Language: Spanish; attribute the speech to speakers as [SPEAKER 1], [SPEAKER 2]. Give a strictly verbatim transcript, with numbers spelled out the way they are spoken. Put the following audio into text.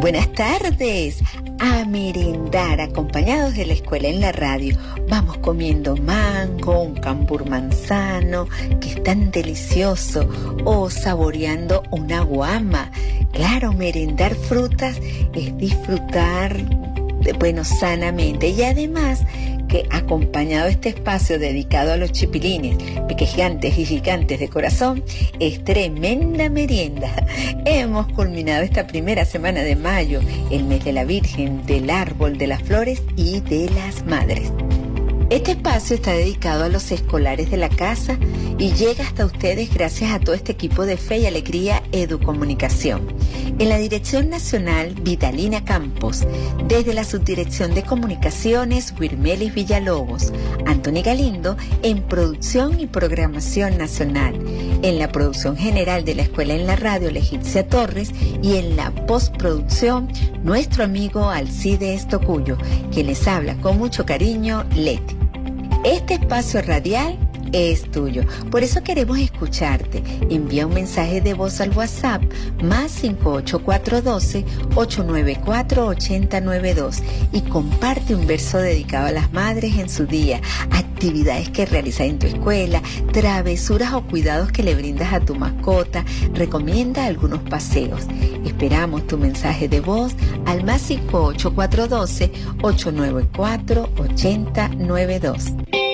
[SPEAKER 1] buenas tardes. A merendar acompañados de la escuela en la radio. Vamos comiendo mango, un cambur manzano, que es tan delicioso, o saboreando una guama. Claro, merendar frutas es disfrutar, bueno, sanamente. Y además que acompañado este espacio dedicado a los chipilines, pequeñantes y gigantes de corazón, es tremenda merienda. Hemos culminado esta primera semana de mayo, el mes de la Virgen, del árbol, de las flores y de las madres. Este espacio está dedicado a los escolares de la casa y llega hasta ustedes gracias a todo este equipo de Fe y Alegría Educomunicación. En la Dirección Nacional, Vitalina Campos. Desde la Subdirección de Comunicaciones, Wirmelis Villalobos. Antoni Galindo en Producción y Programación Nacional. En la producción general de la Escuela en la Radio, Legicia Torres. Y en la postproducción, nuestro amigo Alcides Tocuyo, quien les habla con mucho cariño, Leti. Este espacio radial es tuyo, por eso queremos escucharte. Envía un mensaje de voz al WhatsApp más cinco ocho cuatro uno dos, ocho nueve cuatro, ocho cero nueve dos y comparte un verso dedicado a las madres en su día, actividades que realizas en tu escuela, travesuras o cuidados que le brindas a tu mascota. Recomienda algunos paseos. Esperamos tu mensaje de voz al más cinco ocho cuatro uno dos, ocho nueve cuatro, ocho cero nueve dos.